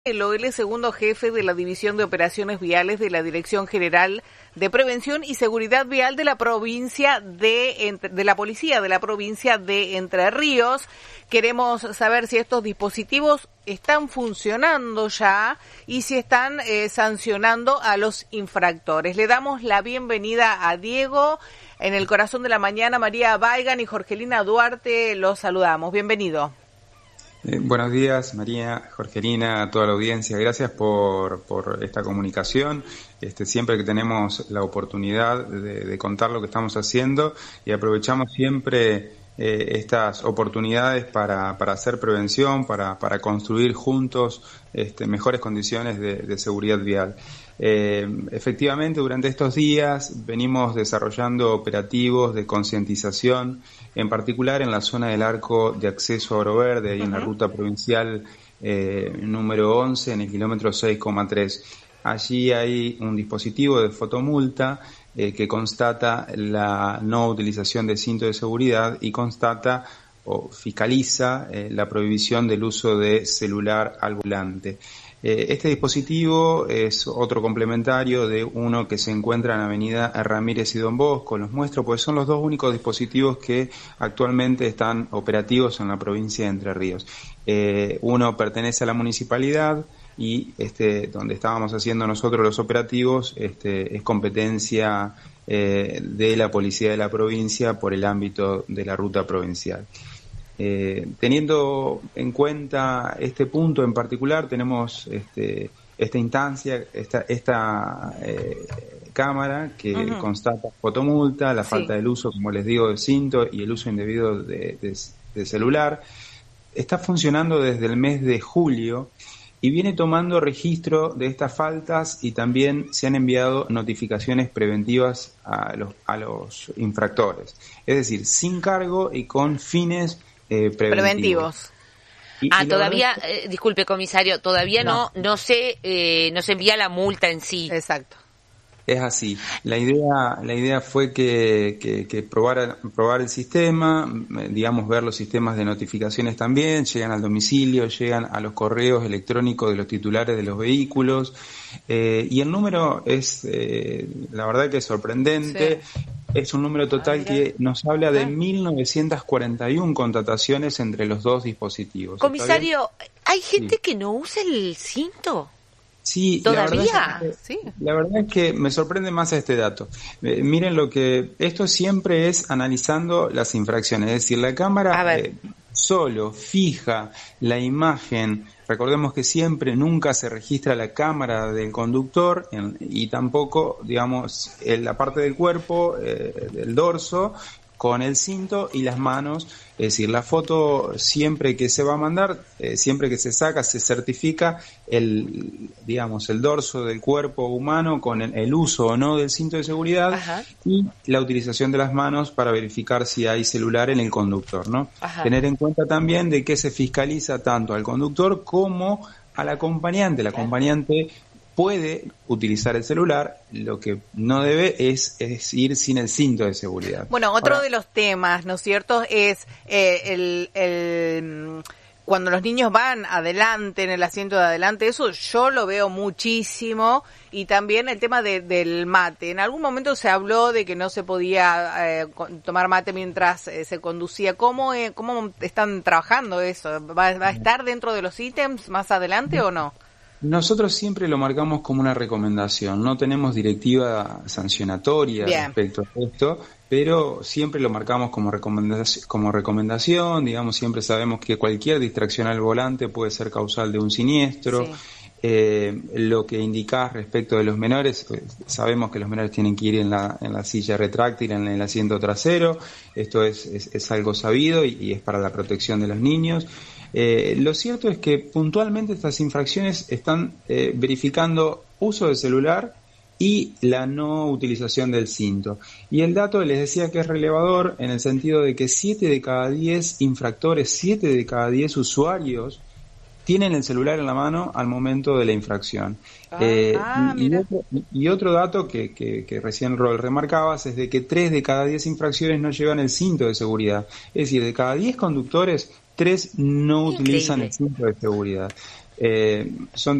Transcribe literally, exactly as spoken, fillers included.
Él es segundo jefe de la División de Operaciones Viales de la Dirección General de Prevención y Seguridad Vial de la provincia de, de la Policía de la provincia de Entre Ríos. Queremos saber si estos dispositivos están funcionando ya y si están eh, sancionando a los infractores. Le damos la bienvenida a Diego en el corazón de la mañana. María Weigand y Jorgelina Duarte los saludamos. Bienvenido. Eh, buenos días, María, Jorgelina, a toda la audiencia. Gracias por, por esta comunicación. Este, siempre que tenemos la oportunidad de, de contar lo que estamos haciendo y aprovechamos siempre eh, estas oportunidades para, para hacer prevención, para, para construir juntos este, mejores condiciones de, de seguridad vial. Eh, efectivamente, durante estos días venimos desarrollando operativos de concientización, en particular en la zona del arco de acceso a Oro Verde, ahí uh-huh. en la ruta provincial eh, número once, en el kilómetro seis coma tres. Allí hay un dispositivo de fotomulta eh, que constata la no utilización de cinto de seguridad y constata o fiscaliza eh, la prohibición del uso de celular al volante. Este dispositivo es otro complementario de uno que se encuentra en Avenida Ramírez y Don Bosco. Los muestro porque son los dos únicos dispositivos que actualmente están operativos en la provincia de Entre Ríos. Eh, uno pertenece a la municipalidad y este donde estábamos haciendo nosotros los operativos este, es competencia eh, de la policía de la provincia por el ámbito de la ruta provincial. Eh, teniendo en cuenta este punto en particular, tenemos este, esta instancia, esta, esta eh, cámara que uh-huh. constata fotomulta, la sí. falta del uso, como les digo, de cinto y el uso indebido de, de, de celular. Está funcionando desde el mes de julio y viene tomando registro de estas faltas y también se han enviado notificaciones preventivas a los, a los infractores. Es decir, sin cargo y con fines Eh, preventivos. preventivos. Y, ah, y todavía, verdad... eh, disculpe comisario, todavía no no, no se eh, no se envía la multa en sí. Exacto. Es así. La idea la idea fue que, que, que probar, probar el sistema, digamos, ver los sistemas de notificaciones también, llegan al domicilio, llegan a los correos electrónicos de los titulares de los vehículos, eh, y el número es, eh, la verdad que es sorprendente. Sí. Es un número total que nos habla de mil novecientas cuarenta y uno contrataciones entre los dos dispositivos. Comisario, ¿hay gente sí. que no usa el cinto? Sí, ¿todavía? La verdad, es que, sí. la verdad es que me sorprende más este dato. Eh, miren lo que, esto siempre es analizando las infracciones, es decir, la cámara eh, solo fija la imagen. Recordemos que siempre nunca se registra la cámara del conductor en, y tampoco, digamos, en la parte del cuerpo, eh, del dorso, con el cinto y las manos. Es decir, la foto siempre que se va a mandar, eh, siempre que se saca, se certifica el, digamos, el dorso del cuerpo humano con el, el uso o no del cinto de seguridad. Ajá. Y la utilización de las manos para verificar si hay celular en el conductor, ¿no? Ajá. Tener en cuenta también de que se fiscaliza tanto al conductor como al acompañante. El acompañante puede utilizar el celular, lo que no debe es, es ir sin el cinto de seguridad. Bueno, otro Ahora, de los temas, ¿no es cierto?, es eh, el, el cuando los niños van adelante, en el asiento de adelante, eso yo lo veo muchísimo, y también el tema de, del mate. En algún momento se habló de que no se podía eh, tomar mate mientras eh, se conducía. ¿Cómo, eh, ¿Cómo están trabajando eso? ¿Va, ¿Va a estar dentro de los ítems más adelante o no? Nosotros siempre lo marcamos como una recomendación, no tenemos directiva sancionatoria Bien. respecto a esto, pero siempre lo marcamos como recomendación, como recomendación, digamos, siempre sabemos que cualquier distracción al volante puede ser causal de un siniestro. Sí. Eh, lo que indicás respecto de los menores, pues, sabemos que los menores tienen que ir en la, en la silla retráctil, en el asiento trasero, esto es, es, es algo sabido y, y es para la protección de los niños. Eh, lo cierto es que puntualmente estas infracciones están eh, verificando uso del celular y la no utilización del cinto. Y el dato les decía que es relevador en el sentido de que siete de cada diez infractores, siete de cada diez usuarios tienen el celular en la mano al momento de la infracción. Ah, eh, ah, y, y, otro, y otro dato que, que, que recién Rol remarcabas es de que tres de cada diez infracciones no llevan el cinto de seguridad. Es decir, de cada diez conductores, tres no Increíble. utilizan el cinto de seguridad. Eh, son